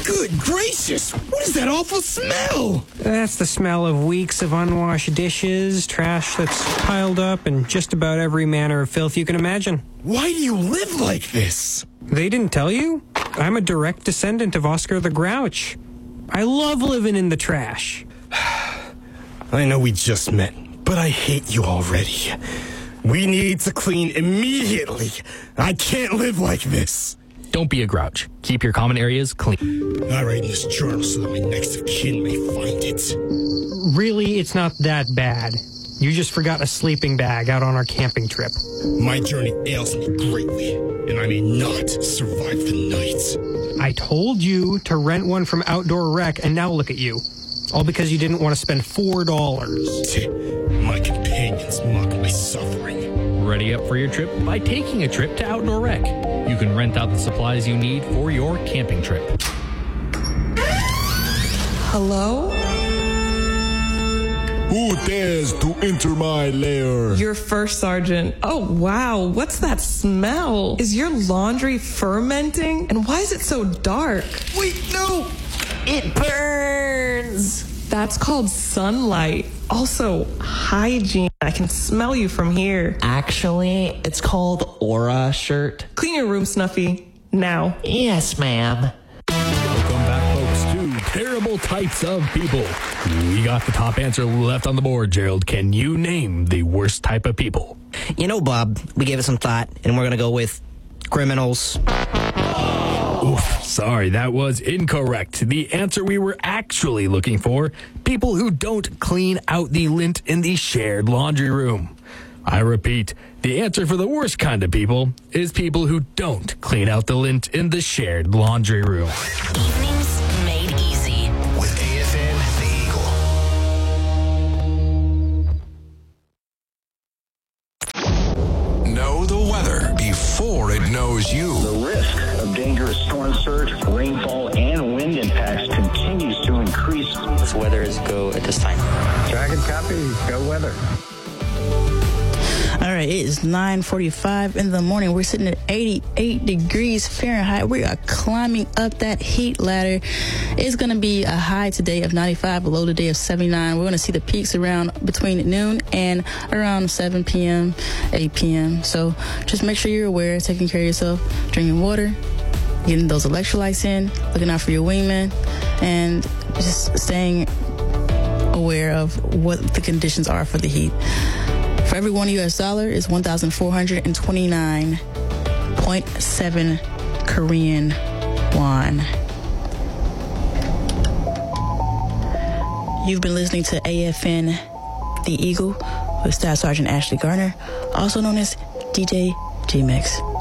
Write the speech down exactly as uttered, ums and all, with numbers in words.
Good gracious! What is that awful smell? That's the smell of weeks of unwashed dishes, trash that's piled up, and just about every manner of filth you can imagine. Why do you live like this? They didn't tell you? I'm a direct descendant of Oscar the Grouch. I love living in the trash. I know we just met, but I hate you already. We need to clean immediately. I can't live like this. Don't be a grouch. Keep your common areas clean. I write in this journal so that my next of kin may find it. Really, it's not that bad. You just forgot a sleeping bag out on our camping trip. My journey ails me greatly, and I may not survive the night. I told you to rent one from Outdoor Rec, and now look at you. All because you didn't want to spend four dollars. My companions mock my suffering. Ready up for your trip by taking a trip to Outdoor Rec. You can rent out the supplies you need for your camping trip. Hello? Who dares to enter my lair? Your first sergeant. Oh, wow. What's that smell? Is your laundry fermenting? And why is it so dark? Wait, no! It burns. That's called sunlight. Also, hygiene. I can smell you from here. Actually, it's called Aura Shirt. Clean your room, Snuffy. Now. Yes, ma'am. Welcome back, folks, to Terrible Types of People. We got the top answer left on the board, Gerald. Can you name the worst type of people? You know, Bob, we gave it some thought, and we're going to go with criminals. Oof, sorry, that was incorrect. The answer we were actually looking for, people who don't clean out the lint in the shared laundry room. I repeat, the answer for the worst kind of people is people who don't clean out the lint in the shared laundry room. Evenings made easy. With A F N, the Eagle. Know the weather before it knows you. The risk of dangerous storm surge, rainfall, and wind impacts continues to increase. This weather is go at this time. Dragon copy, go weather. All right, it is nine forty-five in the morning. We're sitting at eighty-eight degrees Fahrenheit. We are climbing up that heat ladder. It's going to be a high today of ninety-five, a low today of seventy-nine. We're going to see the peaks around between noon and around seven p.m., eight p.m. So just make sure you're aware, taking care of yourself, drinking water, getting those electrolytes in, looking out for your wingman, and just staying aware of what the conditions are for the heat. For every one U S dollar is one thousand four hundred twenty-nine point seven Korean won. You've been listening to A F N, The Eagle, with Staff Sergeant Ashley Garner, also known as D J G-Mix.